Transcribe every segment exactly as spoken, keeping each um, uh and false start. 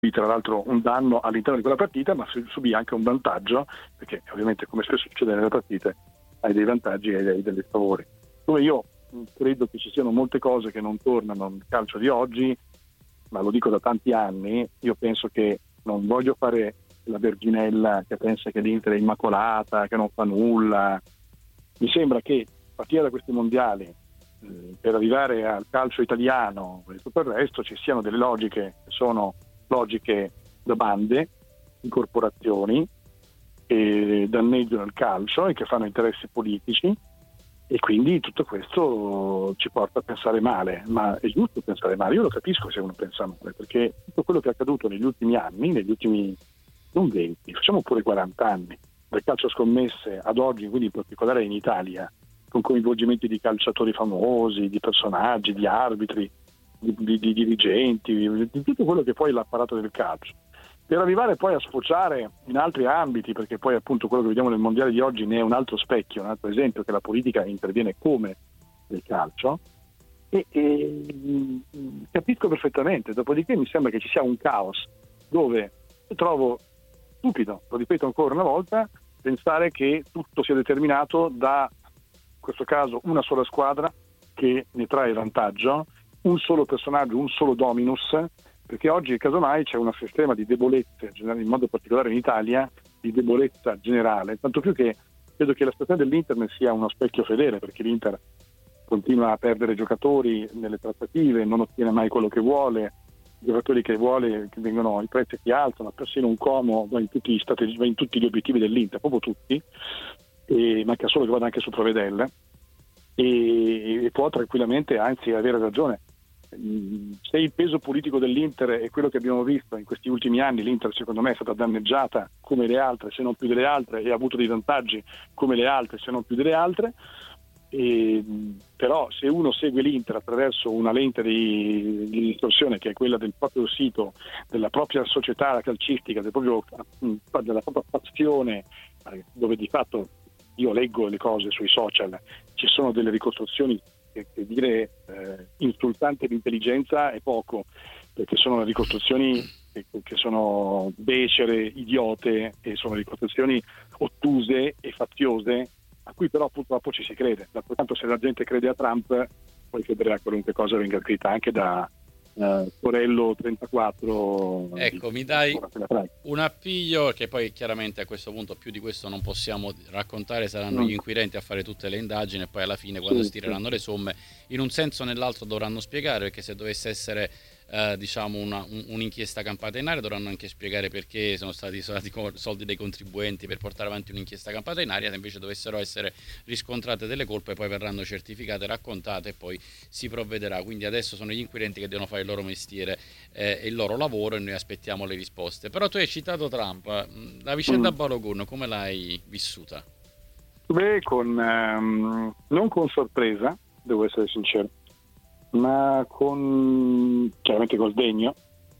tra l'altro un danno all'interno di quella partita, ma subì anche un vantaggio, perché ovviamente, come spesso succede nelle partite, hai dei vantaggi e hai dei favori. Come io credo che ci siano molte cose che non tornano nel calcio di oggi, ma lo dico da tanti anni. Io penso che non voglio fare la verginella che pensa che l'Inter è immacolata, che non fa nulla. Mi sembra che a partire da questi mondiali, eh, per arrivare al calcio italiano e tutto il resto, ci siano delle logiche che sono logiche da bande, di corporazioni, che danneggiano il calcio e che fanno interessi politici, e quindi tutto questo ci porta a pensare male. Ma è giusto pensare male, io lo capisco se uno pensa male, perché tutto quello che è accaduto negli ultimi anni, negli ultimi non venti, facciamo pure quaranta anni, dal calcio scommesse ad oggi, quindi in particolare in Italia, con coinvolgimenti di calciatori famosi, di personaggi, di arbitri, di, di, di dirigenti, di tutto quello che poi è l'apparato del calcio, per arrivare poi a sfociare in altri ambiti, perché poi appunto quello che vediamo nel mondiale di oggi ne è un altro specchio, un altro esempio, che la politica interviene come nel calcio, e, e capisco perfettamente. Dopodiché mi sembra che ci sia un caos dove trovo stupido, lo ripeto ancora una volta, pensare che tutto sia determinato da, in questo caso, una sola squadra che ne trae vantaggio, un solo personaggio, un solo dominus, perché oggi casomai c'è un sistema di debolezze, in modo particolare in Italia, di debolezza generale, tanto più che credo che la situazione dell'Inter ne sia uno specchio fedele, perché l'Inter continua a perdere giocatori nelle trattative, non ottiene mai quello che vuole, i giocatori che vuole, che vengono, i prezzi si alzano, persino un Como va in tutti gli, stati, va in tutti gli obiettivi dell'Inter, proprio tutti, e manca solo che vada anche su Provedel, e, e può tranquillamente, anzi, avere ragione. Se il peso politico dell'Inter è quello che abbiamo visto in questi ultimi anni, l'Inter secondo me è stata danneggiata come le altre, se non più delle altre, e ha avuto dei vantaggi come le altre, se non più delle altre. E, però se uno segue l'Inter attraverso una lente di, di distorsione, che è quella del proprio sito, della propria società calcistica, del proprio, della propria passione, dove di fatto io leggo le cose sui social, ci sono delle ricostruzioni che, che dire eh, insultante di intelligenza è poco, perché sono ricostruzioni che, che sono becere, idiote, e sono ricostruzioni ottuse e faziose, a cui però purtroppo ci si crede. D'altro canto, se la gente crede a Trump, poi crederà a qualunque cosa venga scritta, anche da uh, Torello trentaquattro. Ecco, di, mi dai di un appiglio, che poi chiaramente a questo punto più di questo non possiamo raccontare, saranno mm. gli inquirenti a fare tutte le indagini, e poi alla fine, quando sì, si tireranno sì. le somme, in un senso o nell'altro dovranno spiegare, perché se dovesse essere eh, diciamo una, un, un'inchiesta campata in aria, dovranno anche spiegare perché sono stati usati soldi dei contribuenti per portare avanti un'inchiesta campata in aria. Se invece dovessero essere riscontrate delle colpe, poi verranno certificate, raccontate e poi si provvederà. Quindi adesso sono gli inquirenti che devono fare il loro mestiere eh, e il loro lavoro, e noi aspettiamo le risposte. Però tu hai citato Trump, la vicenda Mm. Balogun come l'hai vissuta? Beh, con, ehm, non con sorpresa, devo essere sincero, ma con, chiaramente, con sdegno.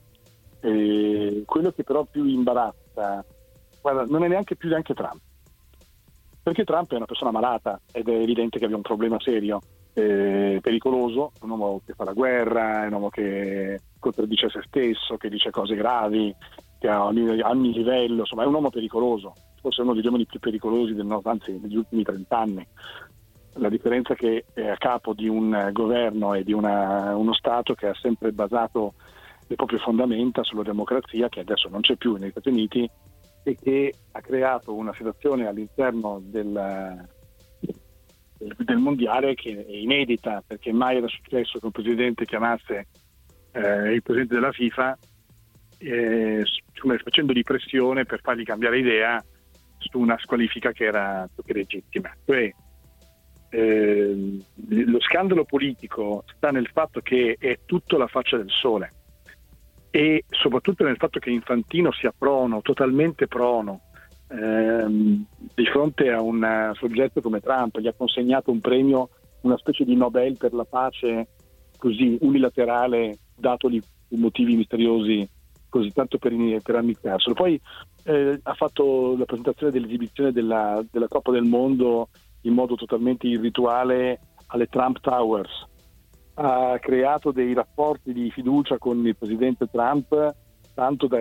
E quello che però più imbarazza, guarda, non è neanche più neanche Trump, perché Trump è una persona malata ed è evidente che abbia un problema serio, eh, pericoloso, un uomo che fa la guerra, è un uomo che contraddice se stesso, che dice cose gravi, che ha ogni livello, insomma è un uomo pericoloso, forse uno degli uomini più pericolosi del no, anzi degli ultimi trent'anni. La differenza è che è a capo di un governo e di una, uno Stato che ha sempre basato le proprie fondamenta sulla democrazia, che adesso non c'è più negli Stati Uniti, e che ha creato una situazione all'interno del, del mondiale che è inedita, perché mai era successo che un presidente chiamasse eh, il presidente della FIFA eh, facendogli pressione per fargli cambiare idea su una squalifica che era più che legittima. Cioè, eh, lo scandalo politico sta nel fatto che è tutto la faccia del sole, e soprattutto nel fatto che Infantino sia prono, totalmente prono, ehm, di fronte a un soggetto come Trump. Gli ha consegnato un premio, una specie di Nobel per la pace, così unilaterale, datogli motivi misteriosi, così tanto per, per amicarselo. Poi eh, ha fatto la presentazione dell'esibizione della, della Coppa del Mondo in modo totalmente irrituale alle Trump Towers, ha creato dei rapporti di fiducia con il presidente Trump tanto da